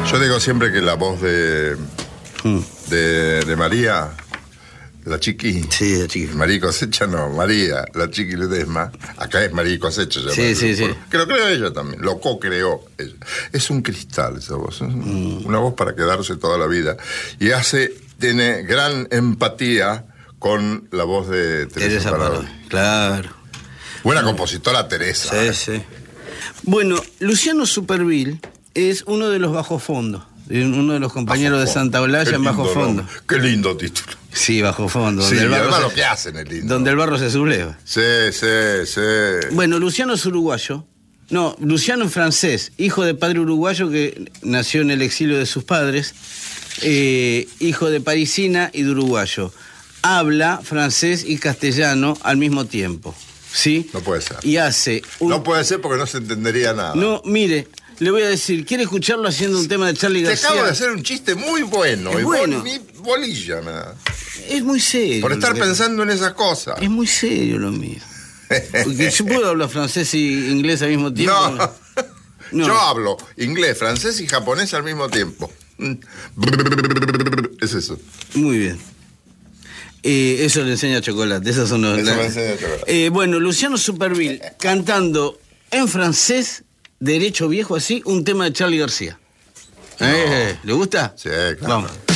Yo digo siempre que la voz de María, la Chiqui. Sí, la Chiqui. María Cosecha no, María, la Chiqui Ledesma. Acá es María Cosecha. Sí. Que lo creó ella también, lo co-creó ella. Es un cristal esa voz, una voz para quedarse toda la vida. Y tiene gran empatía con la voz de Teresa Parodi. Claro. Buena compositora Teresa. Sí. Bueno, Luciano Supervielle es uno de los Bajofondos, uno de los compañeros de Santa Olalla en Bajofondo. Qué lindo título. Sí, Bajofondo. Sí, además lo que hacen es lindo. Donde el barro se subleva. Sí. Bueno, Luciano es uruguayo. No, Luciano es francés, hijo de padre uruguayo que nació en el exilio de sus padres, hijo de parisina y de uruguayo. Habla francés y castellano al mismo tiempo. ¿Sí? No puede ser. Y hace No puede ser porque no se entendería nada. No, mire, le voy a decir, ¿quiere escucharlo haciendo un tema de Charly García? Te acabo de hacer un chiste muy bueno. Es bueno. Ni bolilla me da. Es muy serio. Por estar pensando en esas cosas. Es muy serio lo mío. Porque yo puedo hablar francés y inglés al mismo tiempo. No. Yo hablo inglés, francés y japonés al mismo tiempo. Es eso. Muy bien. Eso le enseña Chocolate. Esas son los. Eso me enseña Chocolate. Bueno, Luciano Supervielle cantando en francés, derecho viejo así, un tema de Charly García. ¿Le gusta? Sí, claro. Vamos.